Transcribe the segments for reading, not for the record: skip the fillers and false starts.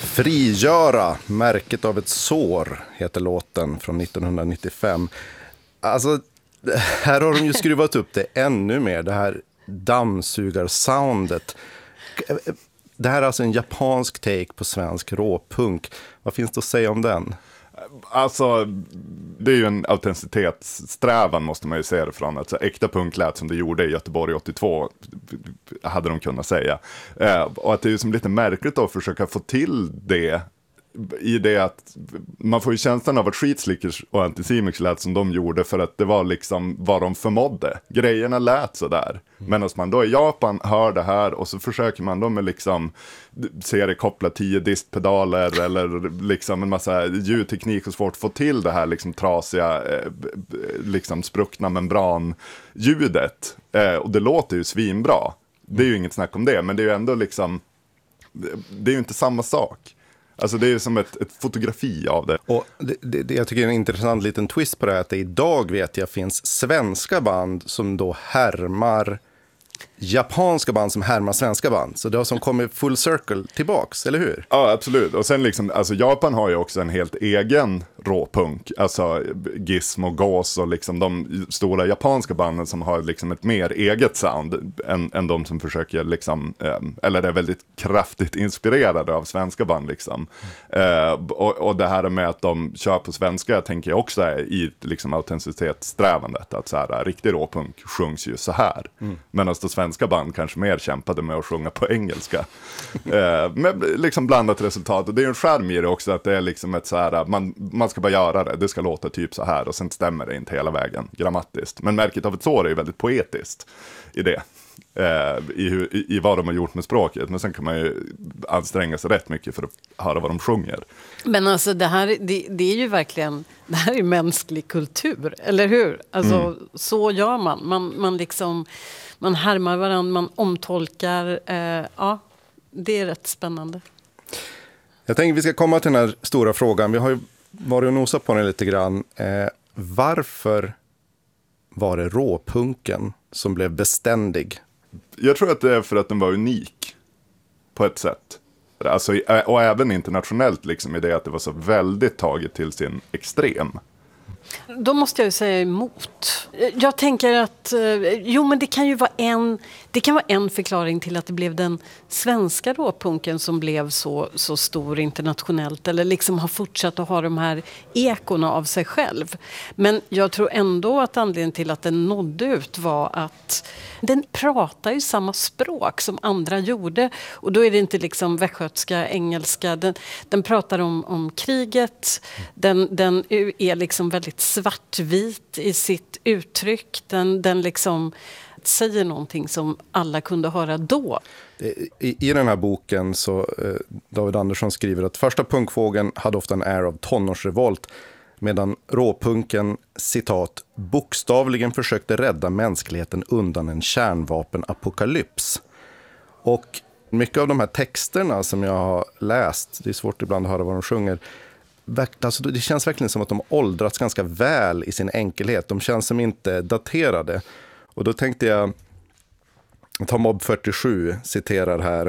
Frigöra, märket av ett sår, heter låten från 1995. Alltså, här har de ju skruvat upp det ännu mer, det här dammsugarsoundet. Det här är alltså en japansk take på svensk råpunk. Vad finns det att säga om den? Alltså, det är ju en autenticitetssträvan måste man ju se det från. Alltså, äkta punk lät som det gjorde i Göteborg 82, hade de kunnat säga. Och att det är ju som lite märkligt att försöka få till det i det att man får ju känslan av att Skitslickers och Anticimex lät som de gjorde för att det var liksom vad de förmådde. Grejerna lät så där. Medan man då i Japan hör det här och så försöker man då med liksom seriekoppla 10 distpedaler eller liksom en massa ljudteknik och svårt att få till det här liksom trasiga liksom spruckna membranljudet. Och det låter ju svinbra. Det är ju inget snack om det, men det är ju ändå liksom det är ju inte samma sak. Alltså det är som ett fotografi av det. Och jag tycker det är en intressant liten twist på det här, att det idag vet jag finns svenska band som då härmar japanska band som härmar svenska band. Så det har som kommit full circle tillbaks, eller hur? Ja, absolut. Och sen liksom, alltså Japan har ju också en helt egen råpunk. Alltså Gizmo och Gås och liksom de stora japanska banden som har liksom ett mer eget sound än de som försöker liksom, eller är väldigt kraftigt inspirerade av svenska band liksom. Och det här med att de kör på svenska tänker jag också är i liksom autenticitetssträvandet. Att så här, riktig råpunk sjungs ju så här. Medan de svenska band kanske mer kämpade med att sjunga på engelska. Med liksom blandat resultat. Och det är ju en skärm i det också att det är liksom ett så här, man ska bara göra det. Det ska låta typ så här och sen stämmer det inte hela vägen grammatiskt. Men märket av ett sår är ju väldigt poetiskt i det. I vad de har gjort med språket. Men sen kan man ju anstränga sig rätt mycket för att höra vad de sjunger. Men alltså det här det är ju verkligen, det här är mänsklig kultur, eller hur? Alltså så gör man liksom, man härmar varandra, man omtolkar, ja, det är rätt spännande. Jag tänker vi ska komma till den här stora frågan. Vi har ju varit och nosat på den lite grann. Varför var det råpunken som blev beständig? Jag tror att det är för att den var unik på ett sätt. Alltså, och även internationellt liksom, i det att det var så väldigt taget till sin extrem. Då måste jag ju säga emot. Jag tänker att men det kan ju vara en förklaring till att det blev den svenska råpunken som blev så stor internationellt, eller liksom har fortsatt att ha de här ekorna av sig själv. Men jag tror ändå att anledningen till att den nådde ut var att den pratar ju samma språk som andra gjorde, och då är det inte liksom västgötska, engelska, den pratar om kriget, den är liksom väldigt svartvit i sitt uttryck, den liksom säger någonting som alla kunde höra då. I den här boken så David Andersson skriver att första punkfågeln hade ofta en air av tonårsrevolt, medan råpunken, citat, bokstavligen försökte rädda mänskligheten undan en kärnvapenapokalyps. Och mycket av de här texterna som jag har läst, det är svårt ibland att höra vad de sjunger, alltså det känns verkligen som att de åldrats ganska väl i sin enkelhet. De känns som inte daterade. Och då tänkte jag ta Mob 47, citerar här.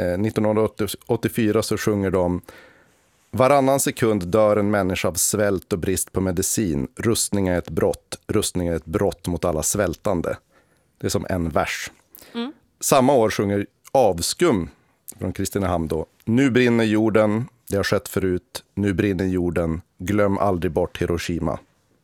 1984 så sjunger de: varannan sekund dör en människa av svält och brist på medicin. Rustning är ett brott. Rustning är ett brott mot alla svältande. Det är som en vers. Samma år sjunger Avskum från Kristinehamn då: nu brinner jorden, det har skett förut, nu brinner jorden, glöm aldrig bort Hiroshima.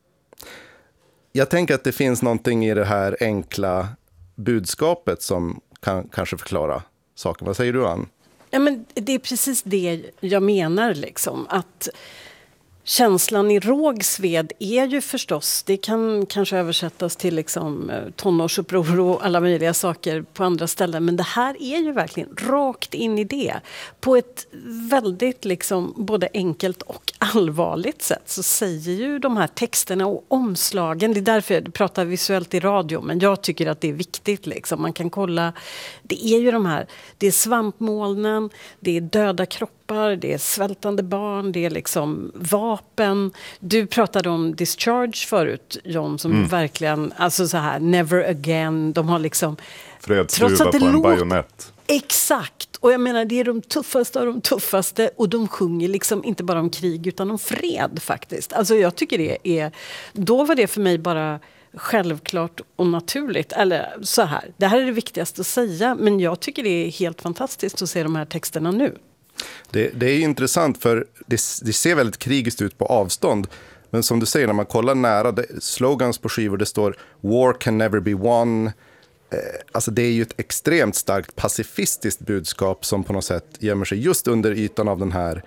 Jag tänker att det finns någonting i det här enkla budskapet som kan kanske förklara saken. Vad säger du, Ann? Ja, men det är precis det jag menar liksom, att känslan i Rågsved är ju förstås, det kan kanske översättas till liksom tonårsuppror och alla möjliga saker på andra ställen, men det här är ju verkligen rakt in i det. På ett väldigt liksom både enkelt och allvarligt sätt så säger ju de här texterna och omslagen, det är därför jag pratar visuellt i radio, men jag tycker att det är viktigt liksom. Man kan kolla, det är ju de här, det är svampmolnen, det är döda kroppar, kroppar, det är svältande barn, det är liksom vapen. Du pratade om Discharge förut, John, som verkligen, alltså så här, never again, de har liksom... Fredsduva på en bajonett. Exakt, och jag menar det är de tuffaste av de tuffaste, och de sjunger liksom inte bara om krig utan om fred faktiskt. Alltså jag tycker det är, då var det för mig bara självklart och naturligt, eller så här, det här är det viktigaste att säga, men jag tycker det är helt fantastiskt att se de här texterna nu. Det är intressant, för det ser väldigt krigiskt ut på avstånd, men som du säger, när man kollar nära, slogans på skivor, det står "War can never be won". Alltså det är ju ett extremt starkt pacifistiskt budskap som på något sätt gömmer sig just under ytan av den här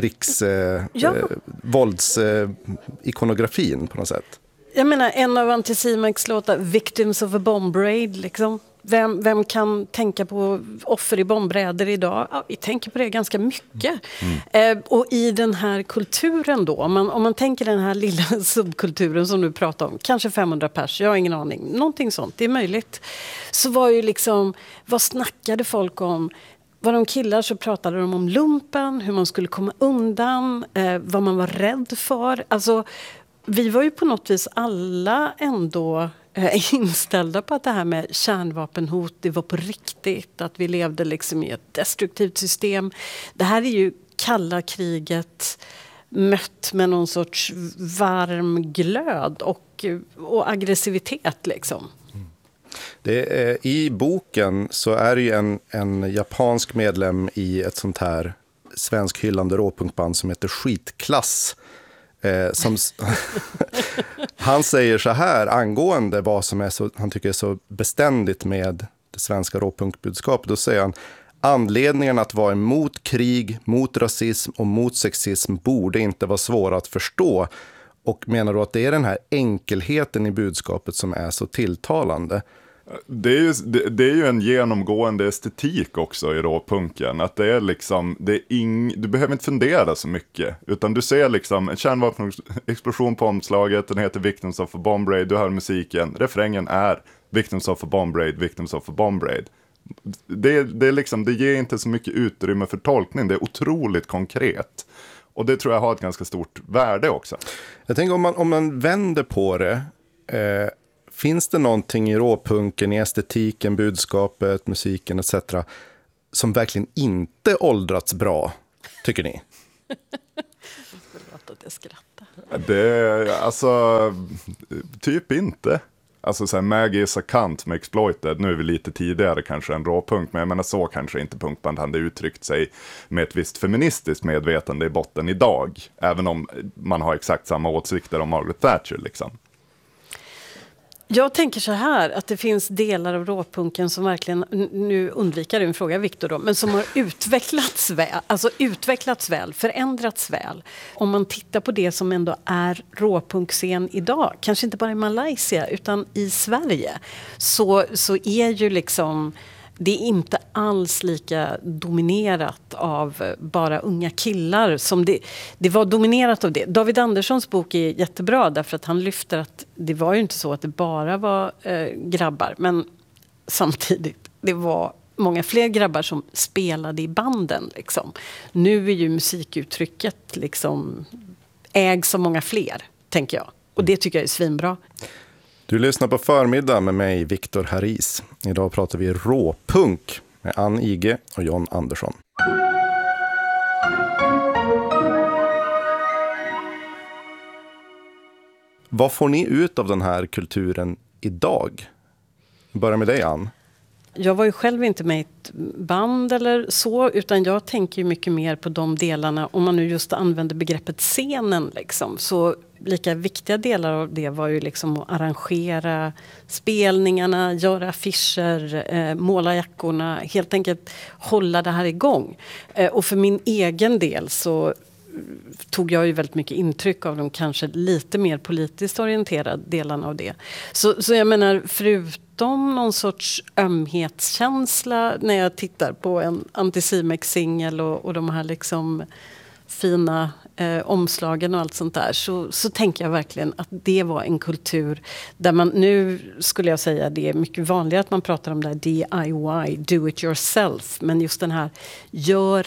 våldsikonografin på något sätt. Jag menar, en av Anticimex låtar, Victims of a Bomb Raid, liksom. Vem kan tänka på offer i bombräder idag? Ja, vi tänker på det ganska mycket. Och i den här kulturen då, om man tänker den här lilla subkulturen som du pratar om, kanske 500 pers, jag har ingen aning, någonting sånt, det är möjligt. Så var ju liksom, vad snackade folk om? Var de killar så pratade de om lumpen, hur man skulle komma undan, vad man var rädd för. Alltså, vi var ju på något vis alla ändå inställda på att det här med kärnvapenhot, det var på riktigt, att vi levde liksom i ett destruktivt system. Det här är ju kalla kriget mött med någon sorts varm glöd och aggressivitet liksom. I boken så är det ju en japansk medlem i ett sånt här svensk hyllande råpunkband som heter Skitklass. Han säger så här angående vad som är så, han tycker är så beständigt med det svenska råpunkbudskapet. Då säger han: anledningen att vara emot krig, mot rasism och mot sexism borde inte vara svåra att förstå, och menar då att det är den här enkelheten i budskapet som är så tilltalande. Det är ju en genomgående estetik också i råpunken. Att det är liksom, du behöver inte fundera så mycket. Utan du ser liksom en kärnvapenexplosion på omslaget. Den heter Victims of a Bomb Raid. Du hör musiken. Refrängen är Victims of a Bomb Raid, Victims of a Bomb Raid. Det är liksom, det ger inte så mycket utrymme för tolkning. Det är otroligt konkret. Och det tror jag har ett ganska stort värde också. Jag tänker om man vänder på det... finns det någonting i råpunken, i estetiken, budskapet, musiken etc. som verkligen inte åldrats bra, tycker ni? Förlåt att jag skrattar. Det, alltså, typ inte. Alltså så här, Maggie is a cunt med Exploited, nu är vi lite tidigare kanske en råpunk, men jag menar så kanske inte punkband hade uttryckt sig med ett visst feministiskt medvetande i botten idag, även om man har exakt samma åsikter om Margaret Thatcher liksom. Jag tänker så här, att det finns delar av råpunken som verkligen, nu undviker du en fråga Victor då, men som har utvecklats väl, förändrats väl. Om man tittar på det som ändå är råpunkscen idag, kanske inte bara i Malaysia utan i Sverige, så är ju liksom, det är inte alls lika dominerat av bara unga killar som det var dominerat av det. David Anderssons bok är jättebra därför att han lyfter att det var ju inte så att det bara var grabbar, men samtidigt det var många fler grabbar som spelade i banden liksom. Nu är ju musikuttrycket liksom ägs av många fler, tänker jag. Och det tycker jag är svinbra. Du lyssnar på Förmiddag med mig, Viktor Haris. Idag pratar vi råpunk med Ann Ige och John Andersson. Vad får ni ut av den här kulturen idag? Börja med dig, Ann. Jag var ju själv inte med i ett band eller så, utan jag tänker ju mycket mer på de delarna, om man nu just använder begreppet scenen liksom, så lika viktiga delar av det var ju liksom att arrangera spelningarna, göra affischer, måla jackorna, helt enkelt hålla det här igång. Och för min egen del så tog jag ju väldigt mycket intryck av de kanske lite mer politiskt orienterade delarna av det. Så jag menar, förutom någon sorts ömhetskänsla när jag tittar på en Anticimex-singel och de här liksom fina omslagen och allt sånt där, så tänker jag verkligen att det var en kultur där man, nu skulle jag säga det är mycket vanligare att man pratar om det här DIY, do it yourself, men just den här gör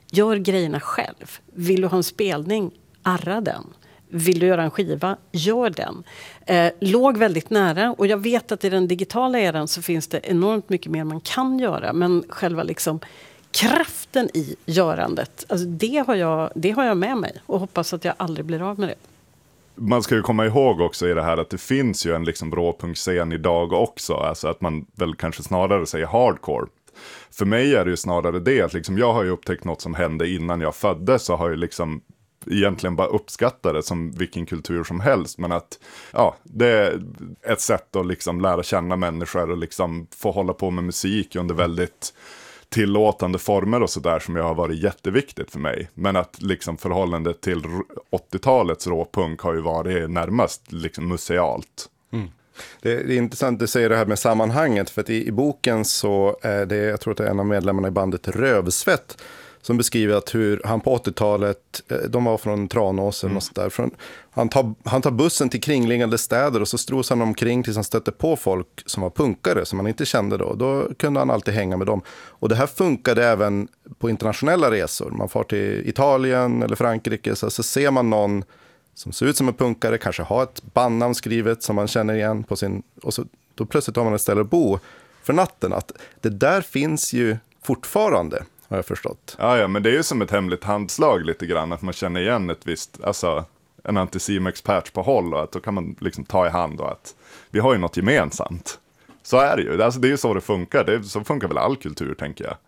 gör grejerna själv. Vill du ha en spelning, arra den. Vill du göra en skiva, gör den. Låg väldigt nära, och jag vet att i den digitala eran så finns det enormt mycket mer man kan göra, men själva liksom kraften i görandet, alltså det har jag med mig och hoppas att jag aldrig blir av med det. Man ska ju komma ihåg också i det här att det finns ju en liksom råpunkscen idag också, alltså att man väl kanske snarare säger hardcore. För mig är det ju snarare det att liksom jag har ju upptäckt något som hände innan jag föddes, så har ju liksom egentligen bara uppskattat det som vilken kultur som helst, men att det är ett sätt att liksom lära känna människor och liksom få hålla på med musik under väldigt tillåtande former och sådär, som jag har varit jätteviktigt för mig. Men att liksom förhållandet till 80-talets råpunk har ju varit närmast liksom musealt. Det är intressant att du säger det här med sammanhanget, för att i boken så är det, jag tror att det är en av medlemmarna i bandet Rövsvett som beskriver att hur han på 80-talet, de var från Tranåsen och sådär, han tar bussen till kringliggande städer och så strosar han omkring tills han stötte på folk som var punkare som han inte kände då. Då kunde han alltid hänga med dem. Och det här funkade även på internationella resor. Man får till Italien eller Frankrike, så ser man någon som ser ut som en punkare, kanske har ett bandnamn skrivet som man känner igen på sin, och så då plötsligt har man ett ställe att bo för natten. Att det där finns ju fortfarande, har jag förstått. Ja, men det är ju som ett hemligt handslag lite grann, att man känner igen ett visst, alltså en Anticimex-patch på håll, och att då kan man liksom ta i hand och att vi har ju något gemensamt. Så är det ju, alltså det är ju så det funkar, så funkar väl all kultur, tänker jag.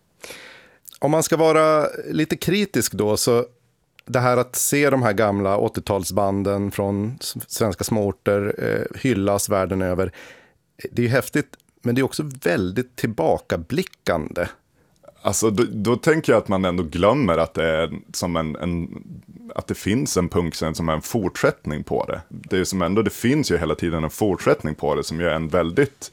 Om man ska vara lite kritisk då, så det här att se de här gamla 80-talsbanden från svenska småorter hyllas världen över, det är ju häftigt, men det är också väldigt tillbakablickande. Alltså då tänker jag att man ändå glömmer att det är som att det finns en punkscen som är en fortsättning på det. Det är som ändå, det finns ju hela tiden en fortsättning på det som är en väldigt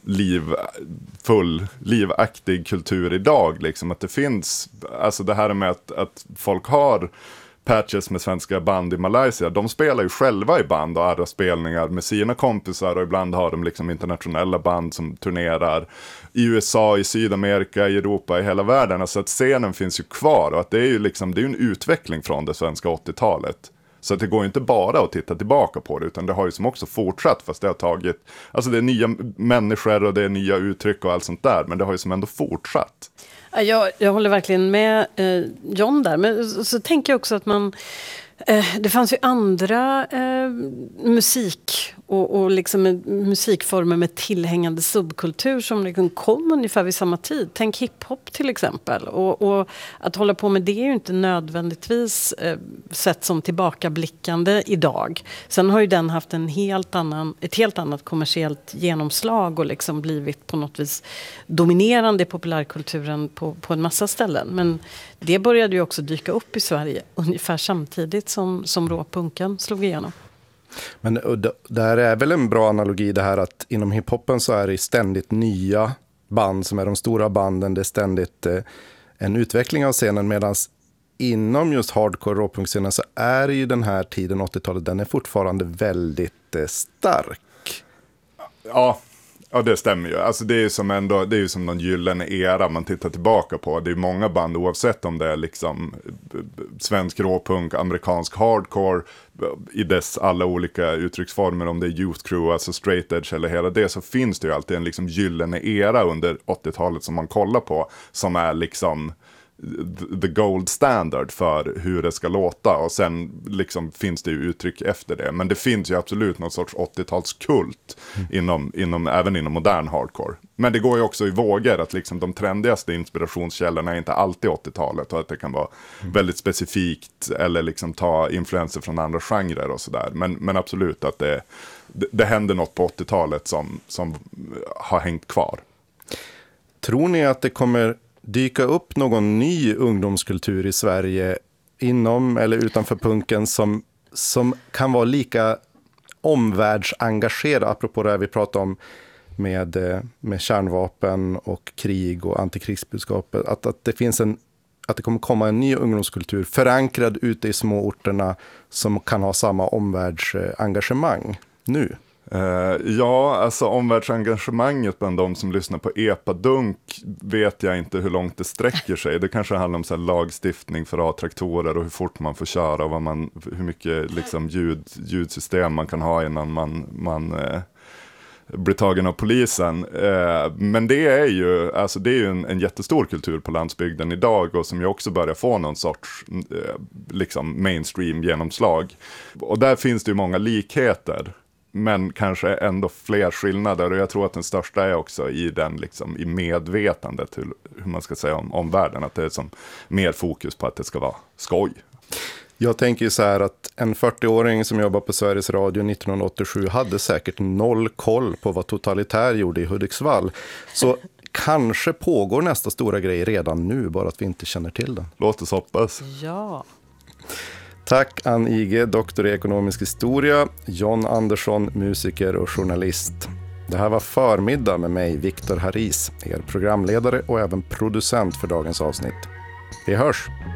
livaktig kultur idag, liksom att det finns, alltså det här med att folk har patches med svenska band i Malaysia, de spelar ju själva i band och andra spelningar med sina kompisar, och ibland har de liksom internationella band som turnerar i USA, i Sydamerika, i Europa, i hela världen. Alltså att scenen finns ju kvar, och att det är ju liksom, det är en utveckling från det svenska 80-talet. Så att det går ju inte bara att titta tillbaka på det, utan det har ju som också fortsatt, fast det har tagit, alltså det är nya människor och det är nya uttryck och allt sånt där, men det har ju som ändå fortsatt. Jag håller verkligen med John där, men så tänker jag också att det fanns ju andra musik och liksom musikformer med tillhängande subkultur som liksom kom ungefär vid samma tid. Tänk hiphop till exempel. Och att hålla på med det är ju inte nödvändigtvis sett som tillbakablickande idag. Sen har ju den haft ett helt annat kommersiellt genomslag och liksom blivit på något vis dominerande i populärkulturen på en massa ställen. Men det började ju också dyka upp i Sverige ungefär samtidigt som råpunken slog igenom. Men det här är väl en bra analogi, det här att inom hiphopen så är det ständigt nya band som är de stora banden. Det är ständigt en utveckling av scenen, medan inom just hardcore råpunkscenen så är ju den här tiden, 80-talet, den är fortfarande väldigt stark. Ja, det stämmer ju. Alltså det är ju som någon gyllene era man tittar tillbaka på. Det är många band, oavsett om det är liksom svensk råpunk, amerikansk hardcore, i dess alla olika uttrycksformer, om det är youth crew, alltså straight edge eller hela det, så finns det ju alltid en liksom gyllene era under 80-talet som man kollar på, som är liksom the gold standard för hur det ska låta, och sen liksom finns det ju uttryck efter det, men det finns ju absolut någon sorts 80-talskult även inom modern hardcore. Men det går ju också i vågor, att liksom de trendigaste inspirationskällorna är inte alltid 80-talet, och att det kan vara väldigt specifikt eller liksom ta influenser från andra genrer och sådär, men absolut att det händer något på 80-talet som har hängt kvar. Tror ni att det kommer dyka upp någon ny ungdomskultur i Sverige inom eller utanför punken som kan vara lika omvärldsengagerad, apropå det här vi pratar om med kärnvapen och krig och antikrigsbudskapet, att det kommer komma en ny ungdomskultur förankrad ute i små orterna som kan ha samma omvärldsengagemang nu? Ja, alltså omvärldsengagemanget bland de som lyssnar på epadunk vet jag inte hur långt det sträcker sig. Det kanske handlar om så här lagstiftning för A-traktorer och hur fort man får köra och hur mycket liksom ljudsystem man kan ha innan man blir tagen av polisen. Men det är ju en jättestor kultur på landsbygden idag och som ju också börjar få någon sorts liksom mainstream genomslag. Och där finns det ju många likheter. Men kanske ändå fler skillnader, och jag tror att den största är också i den liksom, i medvetandet hur man ska säga om världen, att det är som mer fokus på att det ska vara skoj. Jag tänker ju så här att en 40-åring som jobbar på Sveriges Radio 1987 hade säkert noll koll på vad Totalitär gjorde i Hudiksvall. Så kanske pågår nästa stora grej redan nu, bara att vi inte känner till den. Låt oss hoppas. Ja. Tack Ann Ige, doktor i ekonomisk historia, John Andersson, musiker och journalist. Det här var Förmiddag med mig, Viktor Haris, er programledare och även producent för dagens avsnitt. Vi hörs!